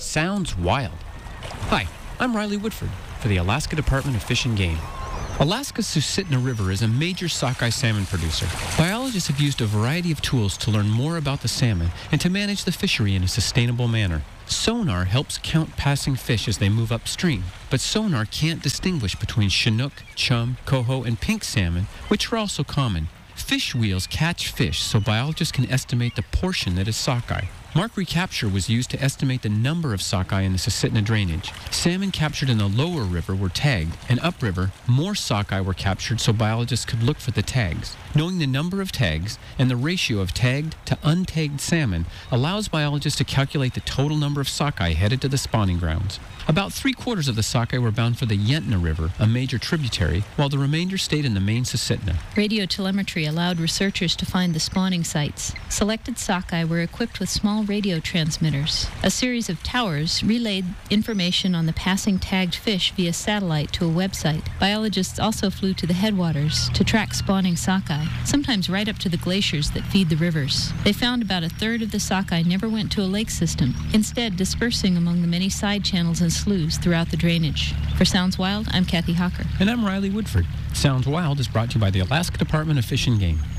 Sounds Wild. Hi, I'm Riley Woodford for the Alaska Department of Fish and Game. Alaska's Susitna River is a major sockeye salmon producer. Biologists have used a variety of tools to learn more about the salmon and to manage the fishery in a sustainable manner. Sonar helps count passing fish as they move upstream, but sonar can't distinguish between Chinook, chum, coho, and pink salmon, which are also common. Fish wheels catch fish so biologists can estimate the portion that is sockeye. Mark recapture was used to estimate the number of sockeye in the Susitna drainage. Salmon captured in the lower river were tagged, and upriver, more sockeye were captured so biologists could look for the tags. Knowing the number of tags and the ratio of tagged to untagged salmon allows biologists to calculate the total number of sockeye headed to the spawning grounds. About 3/4 of the sockeye were bound for the Yentna River, a major tributary, while the remainder stayed in the main Susitna. Radio telemetry allowed researchers to find the spawning sites. Selected sockeye were equipped with small radio transmitters. A series of towers relayed information on the passing tagged fish via satellite to a website. Biologists also flew to the headwaters to track spawning sockeye, sometimes right up to the glaciers that feed the rivers. They found about 1/3 of the sockeye never went to a lake system, instead dispersing among the many side channels and sloughs throughout the drainage. For Sounds Wild, I'm Kathy Hawker. And I'm Riley Woodford. Sounds Wild is brought to you by the Alaska Department of Fish and Game.